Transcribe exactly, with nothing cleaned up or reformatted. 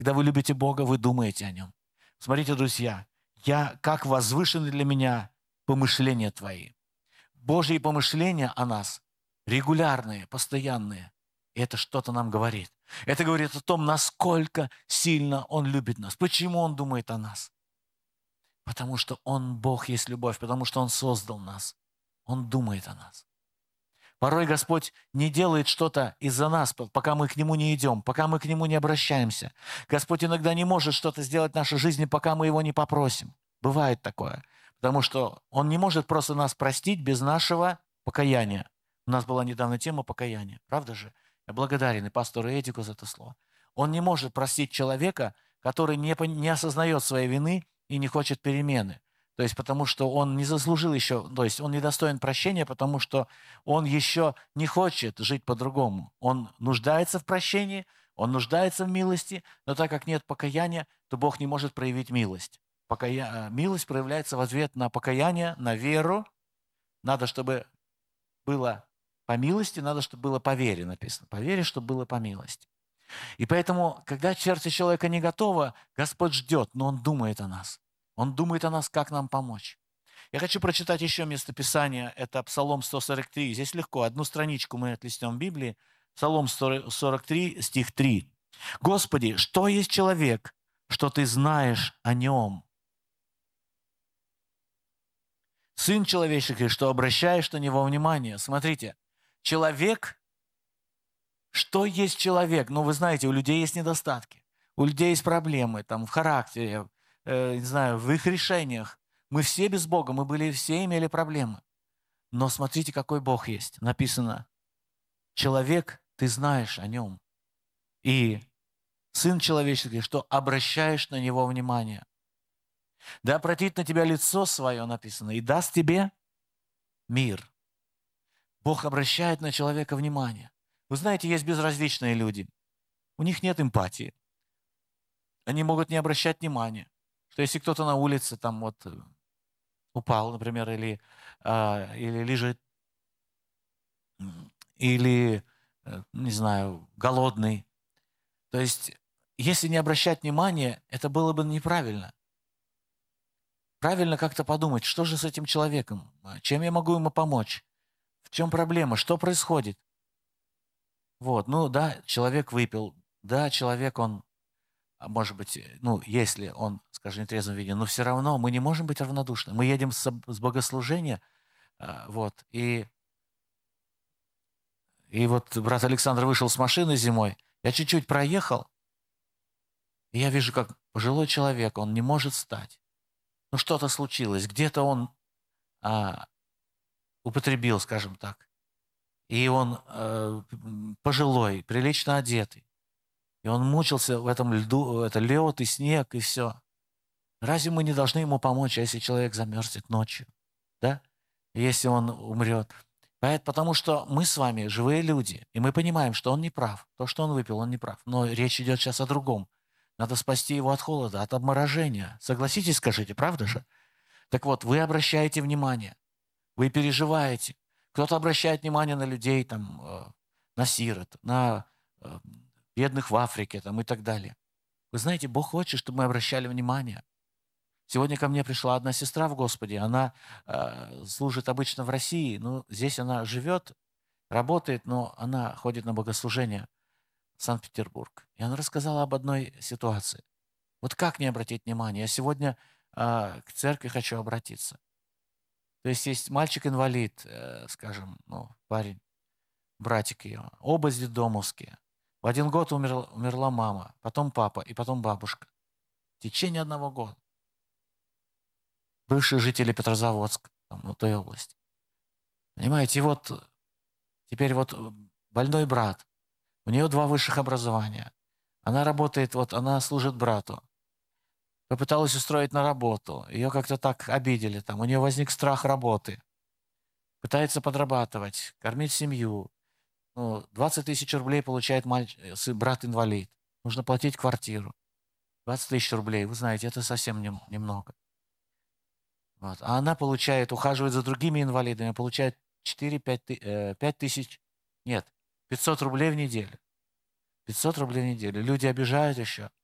Когда вы любите Бога, вы думаете о Нем. Смотрите, друзья, я, как возвышены для меня помышления Твои. Божьи помышления о нас регулярные, постоянные. И это что-то нам говорит. Это говорит о том, насколько сильно Он любит нас. Почему Он думает о нас? Потому что Он, Бог, есть любовь, потому что Он создал нас. Он думает о нас. Порой Господь не делает что-то из-за нас, пока мы к Нему не идем, пока мы к Нему не обращаемся. Господь иногда не может что-то сделать в нашей жизни, пока мы Его не попросим. Бывает такое. Потому что Он не может просто нас простить без нашего покаяния. У нас была недавно тема покаяния. Правда же? Я благодарен и пастору Эдику за это слово. Он не может простить человека, который не, не осознает своей вины и не хочет перемены. То есть потому что он не заслужил еще, то есть он недостоин прощения, потому что он еще не хочет жить по-другому. Он нуждается в прощении, он нуждается в милости, но так как нет покаяния, то Бог не может проявить милость. Покая... Милость проявляется в ответ на покаяние, на веру. Надо, чтобы было по милости, надо, чтобы было по вере написано. По вере, чтобы было по милости. И поэтому, когда сердце человека не готово, Господь ждет, но Он думает о нас. Он думает о нас, как нам помочь. Я хочу прочитать еще местописание. Это Псалом сто сорок три. Здесь легко. Одну страничку мы отлистнем в Библии. Псалом сто сорок три, стих три. «Господи, что есть человек, что Ты знаешь о нем? Сын человеческий, что обращаешь на него внимание». Смотрите, человек, что есть человек? Ну, вы знаете, у людей есть недостатки. У людей есть проблемы там, в характере, э, не знаю, в их решениях. Мы все без Бога, мы были, все имели проблемы. Но смотрите, какой Бог есть. Написано, человек, ты знаешь о нем. И Сын человеческий, что обращаешь на него внимание. Да обратит на тебя лицо свое, написано, и даст тебе мир. Бог обращает на человека внимание. Вы знаете, есть безразличные люди. У них нет эмпатии. Они могут не обращать внимания. Что если кто-то на улице там вот упал, например, или, а, или лежит, или, не знаю, голодный. То есть, если не обращать внимания, это было бы неправильно. Правильно как-то подумать, что же с этим человеком, чем я могу ему помочь, в чем проблема, что происходит. Вот, ну да, человек выпил, да, человек он, может быть, ну, если он, скажем, в нетрезвом виде, но все равно мы не можем быть равнодушны. Мы едем с, с богослужения, вот, и, и вот брат Александр вышел с машины зимой, я чуть-чуть проехал, и я вижу, как пожилой человек, он не может встать. Ну, что-то случилось, где-то он а, употребил, скажем так. И он э, пожилой, прилично одетый. И он мучился в этом льду, это лед и снег, и все. Разве мы не должны ему помочь, если человек замерзнет ночью? Да? Если он умрет. Потому что мы с вами живые люди, и мы понимаем, что он не прав. То, что он выпил, он не прав. Но речь идет сейчас о другом. Надо спасти его от холода, от обморожения. Согласитесь, скажите, правда же? Так вот, вы обращаете внимание, вы переживаете. Кто-то обращает внимание на людей, там, на сирот, на бедных в Африке там, и так далее. Вы знаете, Бог хочет, чтобы мы обращали внимание. Сегодня ко мне пришла одна сестра в Господе, она э, служит обычно в России, но здесь она живет, работает, но она ходит на богослужение в Санкт-Петербург. И она рассказала об одной ситуации. Вот как не обратить внимание? Я сегодня э, к церкви хочу обратиться. То есть есть мальчик-инвалид, э, скажем, ну, парень, братик ее, оба детдомовские. В один год умерла, умерла мама, потом папа и потом бабушка. В течение одного года. Бывшие жители Петрозаводска, там, ну, той области. Понимаете, и вот теперь вот больной брат, у нее два высших образования. Она работает, вот она служит брату. Попыталась устроить на работу. Ее как-то так обидели. Там. У нее возник страх работы. Пытается подрабатывать, кормить семью. Ну, двадцать тысяч рублей получает мальч... брат-инвалид. Нужно платить квартиру. двадцать тысяч рублей, вы знаете, это совсем не... немного. Вот. А она получает, ухаживает за другими инвалидами, получает четыре-пять тысяч, нет, пятьсот рублей в неделю. пятьсот рублей в неделю. Люди обижают еще.